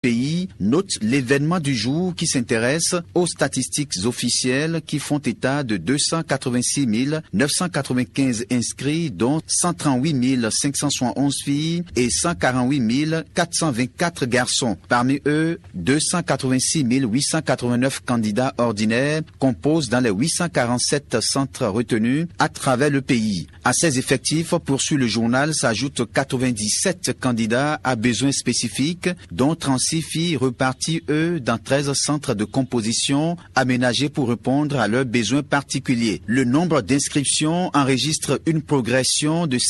pays note l'événement du jour qui s'intéresse aux statistiques officielles qui font état de 286 995 inscrits, dont 138 571 filles et 148 424 garçons. Parmi eux, 286 889 candidats ordinaires composent dans les 847 centres retenus à travers le pays. À ces effectifs, poursuit le journal, s'ajoutent 97 candidats à besoins spécifiques, dont 36 filles reparties, eux, dans 13 centres de composition aménagés pour répondre à leurs besoins particuliers. Le nombre d'inscriptions enregistre une progression de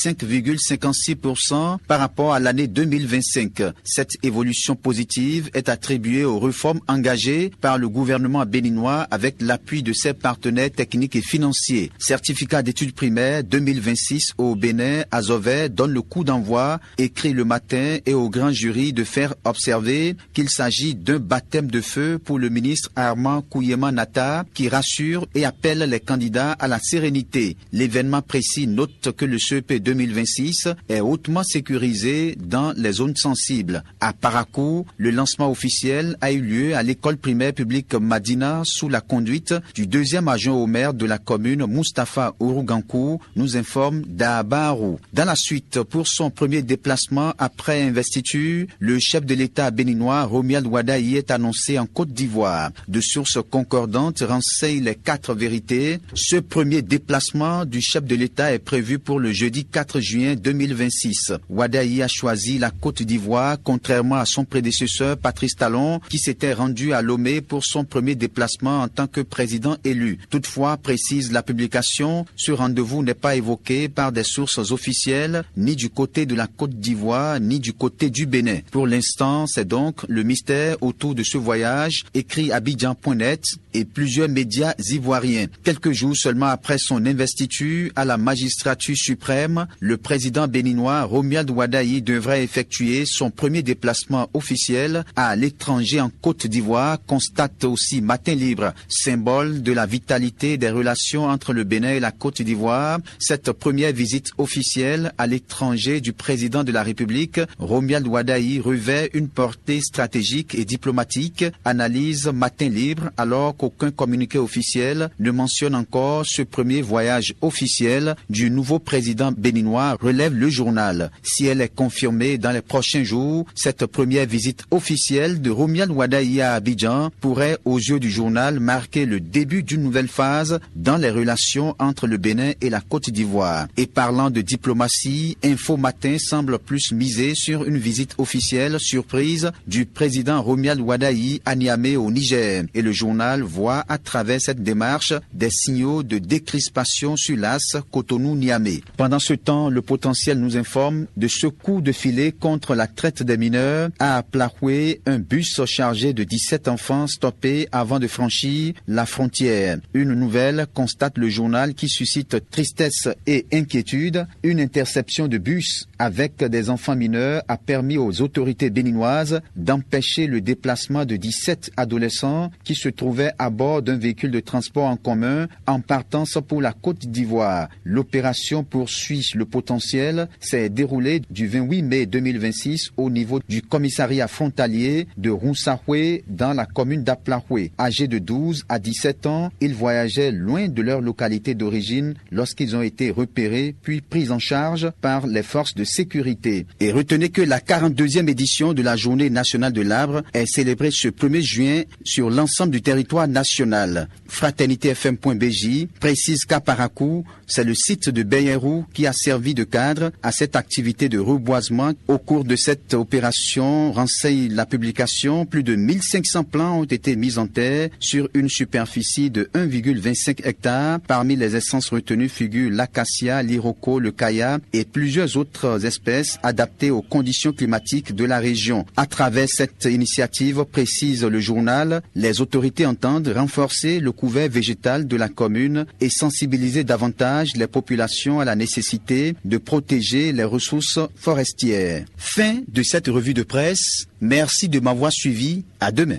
5,56% par rapport à l'année 2025. Cette évolution positive est attribuée aux réformes engagées par le gouvernement béninois avec l'appui de ses partenaires techniques et financiers. Certificat d'études primaires 2026 au Bénin, Azové donne le coup d'envoi, écrit le matin, et au grand jury de faire observer qu'il s'agit d'un baptême de feu pour le ministre Armand Kouyema-Nata, qui rassure et appelle les candidats à la sérénité. L'événement précis note que le CEP 2026 est hautement sécurisé dans les zones sensibles. À Parakou, le lancement officiel a eu lieu à l'école primaire publique Madina sous la conduite du deuxième adjoint au maire de la commune, Mustapha Ourougankou, nous informe Dabarou. Dans la suite, pour son premier déplacement après investiture, le chef de l'État béninois Romuald Wadayi est annoncé en Côte d'Ivoire. De sources concordantes renseignent les 4 vérités. Ce premier déplacement du chef de l'État est prévu pour le jeudi 4 juin 2026. Wadayi a choisi la Côte d'Ivoire, contrairement à son prédécesseur Patrice Talon, qui s'était rendu à Lomé pour son premier déplacement en tant que président élu. Toutefois, précise la publication, ce rendez-vous n'est pas évoqué par des sources officielles, ni du côté de la Côte d'Ivoire, ni du côté du Bénin. Pour l'instant, c'est donc le mystère autour de ce voyage, écrit Abidjan.net et plusieurs médias ivoiriens. Quelques jours seulement après son investiture à la magistrature suprême, le président béninois Romuald Wadayi devrait effectuer son premier déplacement officiel à l'étranger en Côte d'Ivoire, constate aussi Matin Libre. Symbole de la vitalité des relations entre le Bénin et la Côte d'Ivoire, cette première visite officielle à l'étranger du président de la République, Romuald Wadayi, revêt une portée stratégique et diplomatique, analyse Matin Libre, alors qu'aucun communiqué officiel ne mentionne encore ce premier voyage officiel du nouveau président béninois, relève le journal. Si elle est confirmée dans les prochains jours, cette première visite officielle de Romuald Wadayi à Abidjan pourrait, aux yeux du journal, marquer le début d'une nouvelle phase dans les relations entre le Bénin et la Côte d'Ivoire. Et parlant de diplomatie, Info Matin semble plus miser sur une visite officielle surprise du président Romuald Wadayi à Niamey au Niger. Et le journal voit à travers cette démarche des signaux de décrispation sur l'as Cotonou-Niamey. Pendant ce temps, le potentiel nous informe de ce coup de filet contre la traite des mineurs à Plahoué, un bus chargé de 17 enfants stoppé avant de franchir la frontière. Une nouvelle, constate le journal, qui suscite tristesse et inquiétude. Une interception de bus avec des enfants mineurs a permis aux autorités béninoises d'empêcher le déplacement de 17 adolescents qui se trouvaient à bord d'un véhicule de transport en commun en partance pour la Côte d'Ivoire. L'opération poursuit le potentiel, s'est déroulée du 28 mai 2026 au niveau du commissariat frontalier de Rounsahoué dans la commune d'Aplahoué. Âgés de 12 à 17 ans, ils voyageaient loin de leur localité d'origine lorsqu'ils ont été repérés puis pris en charge par les forces de sécurité. Et retenez que la 42e édition de la Journée nationale de l'arbre est célébrée ce 1er juin sur l'ensemble du territoire national. FraternitéFM.bj précise qu'à Parakou, c'est le site de Beyerou qui a servi de cadre à cette activité de reboisement. Au cours de cette opération, renseigne la publication, plus de 1500 plants ont été mis en terre sur une superficie de 1,25 hectares. Parmi les essences retenues figurent l'acacia, l'iroko, le kaya et plusieurs autres espèces adaptées aux conditions climatiques de la région. À travers cette initiative, précise le journal, les autorités entendent renforcer le couvert végétal de la commune et sensibiliser davantage les populations à la nécessité de protéger les ressources forestières. Fin de cette revue de presse. Merci de m'avoir suivi. À demain.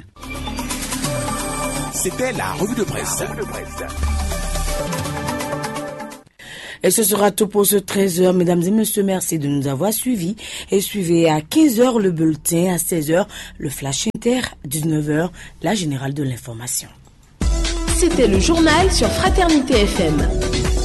C'était la revue de presse. Et ce sera tout pour ce 13h. Mesdames et messieurs, merci de nous avoir suivis. Et suivez à 15h le bulletin, à 16h le Flash Inter, 19h la générale de l'information. C'était le journal sur Fraternité FM.